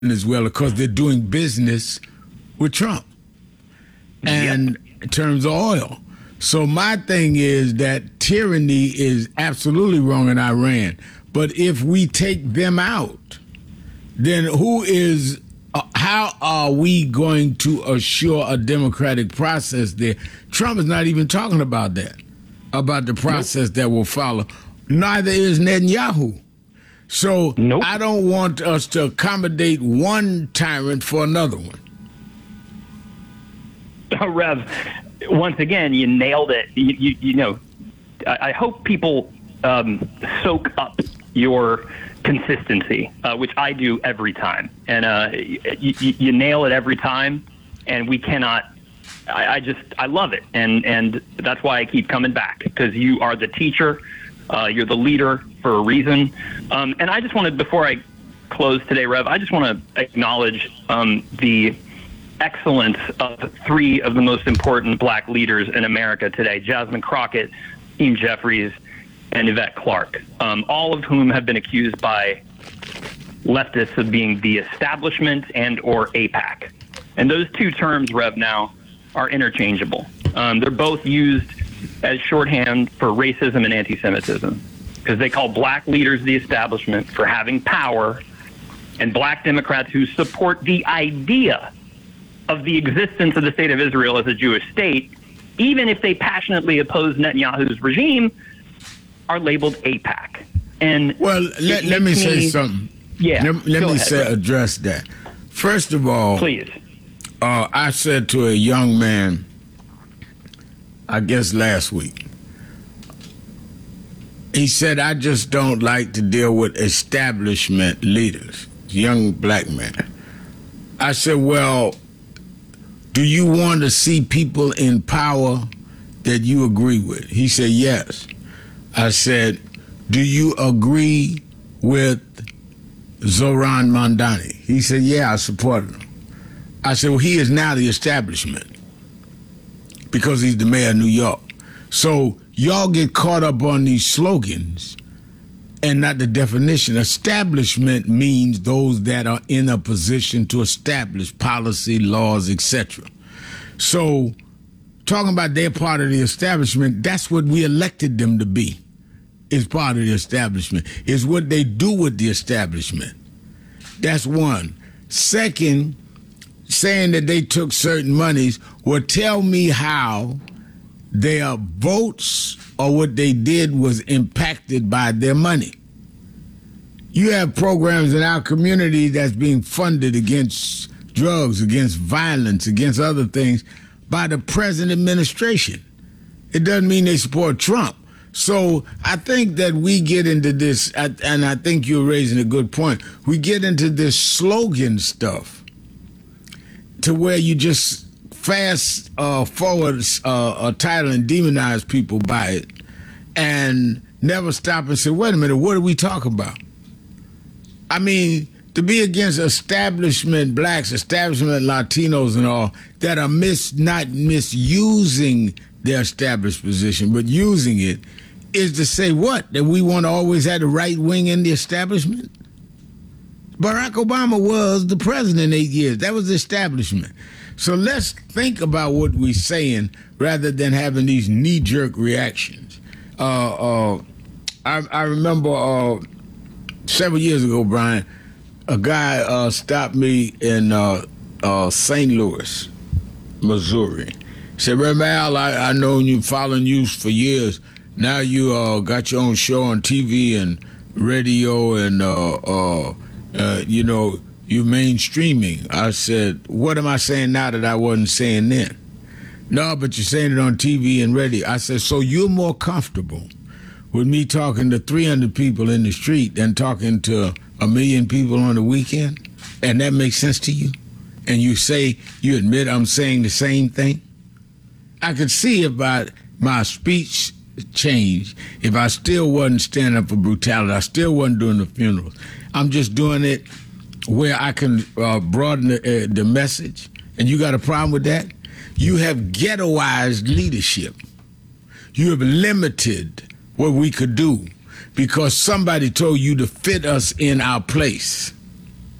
Venezuela because they're doing business with Trump and in terms of oil. So my thing is that tyranny is absolutely wrong in Iran. But if we take them out, then how are we going to assure a democratic process there? Trump is not even talking about that, about the process that will follow. Neither is Netanyahu. So I don't want us to accommodate one tyrant for another one. Rev, once again, you nailed it. You know, I hope people soak up your consistency, which I do every time. And you nail it every time, and we cannot. I love it, and that's why I keep coming back, because you are the teacher, you're the leader for a reason. And I just wanted, before I close today, Rev, I just want to acknowledge the excellence of three of the most important black leaders in America today: Jasmine Crockett, Hakeem Jeffries, and Yvette Clarke, all of whom have been accused by leftists of being the establishment and or AIPAC. And those two terms, Rev, now are interchangeable. They're both used as shorthand for racism and anti-Semitism, because they call black leaders the establishment for having power, and black Democrats who support the idea of the existence of the state of Israel as a Jewish state, even if they passionately oppose Netanyahu's regime, are labeled AIPAC. And well, let me say something. Yeah, let me address that. First of all, please. I said to a young man, I guess last week, he said, I just don't like to deal with establishment leaders, young black man. I said, well, do you want to see people in power that you agree with? He said, yes. I said, do you agree with Zohran Mamdani? He said, yeah, I support him. I said, well, he is now the establishment because he's the mayor of New York. So y'all get caught up on these slogans and not the definition. Establishment means those that are in a position to establish policy, laws, etc. So talking about they're part of the establishment, that's what we elected them to be, is part of the establishment, is what they do with the establishment. That's one. Second, saying that they took certain monies, well, tell me how their votes or what they did was impacted by their money. You have programs in our community that's being funded against drugs, against violence, against other things by the present administration. It doesn't mean they support Trump. So I think that we get into this, and I think you're raising a good point, we get into this slogan stuff to where you just fast forward a title and demonize people by it and never stop and say, wait a minute, what are we talking about? I mean, to be against establishment blacks, establishment Latinos and all that are not misusing their established position, but using it, is to say what? That we want to always have the right wing in the establishment? Barack Obama was the president 8 years. That was the establishment. So let's think about what we're saying rather than having these knee-jerk reactions. I remember several years ago, Brian, a guy stopped me in St. Louis, Missouri. He said, Rev Al, I know you, following you for years. Now you got your own show on TV and radio and, you know, you mainstreaming. I said, what am I saying now that I wasn't saying then? No, but you're saying it on TV and radio. I said, so you're more comfortable with me talking to 300 people in the street than talking to 1 million people on the weekend? And that makes sense to you? And you admit I'm saying the same thing? I could see if my speech changed, if I still wasn't standing up for brutality, I still wasn't doing the funerals. I'm just doing it where I can broaden the message. And you got a problem with that? You have ghettoized leadership. You have limited what we could do because somebody told you to fit us in our place.